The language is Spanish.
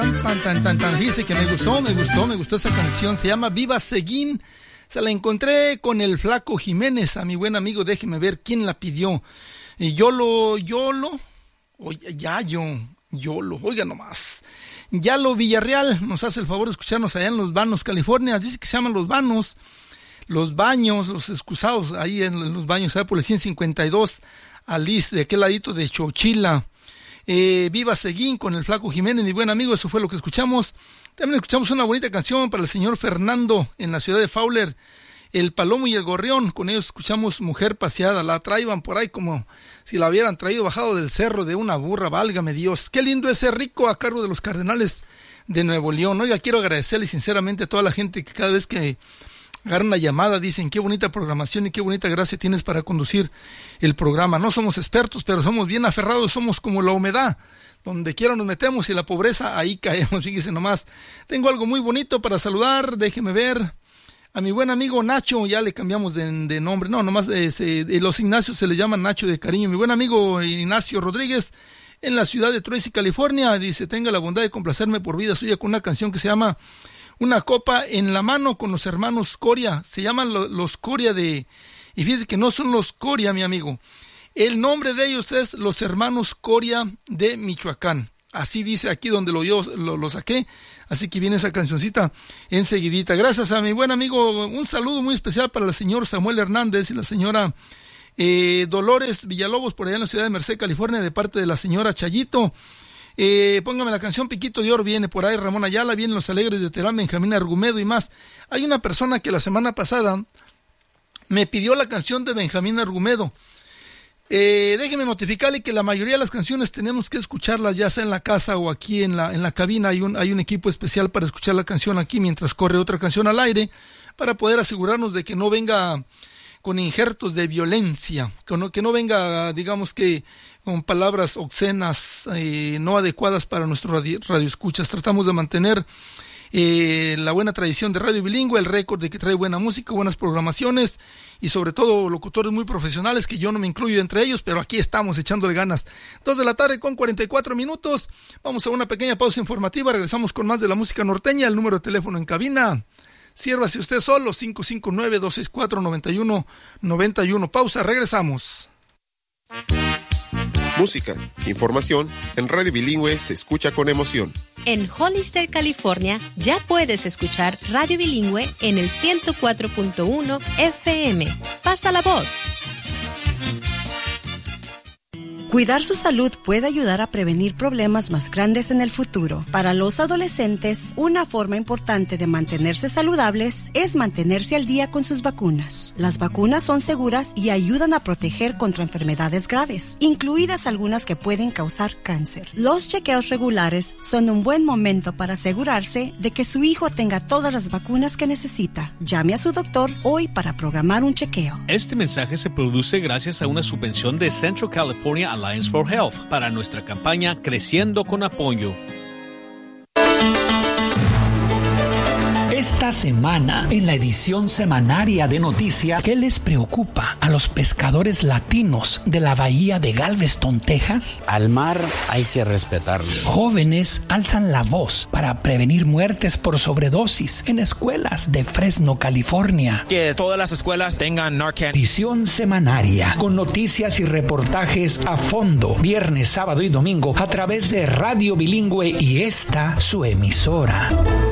Dice que me gustó esa canción. Se llama Viva Seguín. Se la encontré con el Flaco Jiménez, a mi buen amigo. Déjeme ver quién la pidió. Yolo, oiga nomás. Yalo Villarreal nos hace el favor de escucharnos allá en Los Banos, California. Dice que se llaman Los Banos, los baños, los excusados, ahí en los baños, por el 152, Alice, de aquel ladito de Chochila. Viva Seguín con el Flaco Jiménez, mi buen amigo, eso fue lo que escuchamos. También escuchamos una bonita canción para el señor Fernando en la ciudad de Fowler, El Palomo y el Gorrión. Con ellos escuchamos Mujer Paseada. La traían por ahí como si la hubieran traído bajado del cerro de una burra, válgame Dios. Qué lindo ese rico a cargo de los Cardenales de Nuevo León. Oiga, quiero agradecerle sinceramente a toda la gente que cada vez que agarran una llamada dicen qué bonita programación y qué bonita gracia tienes para conducir el programa. No somos expertos, pero somos bien aferrados, somos como la humedad. Donde quiera nos metemos y la pobreza, ahí caemos, fíjese nomás. Tengo algo muy bonito para saludar, déjeme ver. A mi buen amigo Nacho, ya le cambiamos de nombre, no, nomás los Ignacios se le llaman Nacho de cariño. Mi buen amigo Ignacio Rodríguez, en la ciudad de Tracy, California, dice, tenga la bondad de complacerme por vida suya con una canción que se llama Una Copa en la Mano con los hermanos Coria. Se llaman los Coria y fíjese que no son los Coria, mi amigo. El nombre de ellos es los hermanos Coria de Michoacán. Así dice aquí donde lo saqué. Así que viene esa cancioncita enseguidita. Gracias a mi buen amigo. Un saludo muy especial para el señor Samuel Hernández y la señora Dolores Villalobos por allá en la ciudad de Merced, California, de parte de la señora Chayito. Póngame la canción Piquito de Oro, viene por ahí Ramón Ayala, vienen Los Alegres de Terán, Benjamín Argumedo y más. Hay una persona que la semana pasada me pidió la canción de Benjamín Argumedo. Déjeme notificarle que la mayoría de las canciones tenemos que escucharlas ya sea en la casa o aquí en la cabina. Hay un equipo especial para escuchar la canción aquí mientras corre otra canción al aire, para poder asegurarnos de que no venga con injertos de violencia, que no venga, digamos que con palabras obscenas, no adecuadas para nuestro radioescuchas. Tratamos de mantener la buena tradición de Radio Bilingüe, el récord de que trae buena música, buenas programaciones y sobre todo locutores muy profesionales, que yo no me incluyo entre ellos, pero aquí estamos echándole ganas. 2:44 p.m. Vamos a una pequeña pausa informativa, regresamos con más de la música norteña. El número de teléfono en cabina, siérvase usted solo, 559-264-9191. Pausa, regresamos. Música, información, en Radio Bilingüe se escucha con emoción. En Hollister, California, ya puedes escuchar Radio Bilingüe en el 104.1 FM. Pasa la voz. Cuidar su salud puede ayudar a prevenir problemas más grandes en el futuro. Para los adolescentes, una forma importante de mantenerse saludables es mantenerse al día con sus vacunas. Las vacunas son seguras y ayudan a proteger contra enfermedades graves, incluidas algunas que pueden causar cáncer. Los chequeos regulares son un buen momento para asegurarse de que su hijo tenga todas las vacunas que necesita. Llame a su doctor hoy para programar un chequeo. Este mensaje se produce gracias a una subvención de Central California Alliance for Health para nuestra campaña Creciendo con Apoyo. Esta semana, en la edición semanaria de Noticia, ¿qué les preocupa a los pescadores latinos de la bahía de Galveston, Texas? Al mar hay que respetarlo. Jóvenes alzan la voz para prevenir muertes por sobredosis en escuelas de Fresno, California. Que todas las escuelas tengan Narcan. Edición semanaria con noticias y reportajes a fondo, viernes, sábado y domingo a través de Radio Bilingüe y esta su emisora.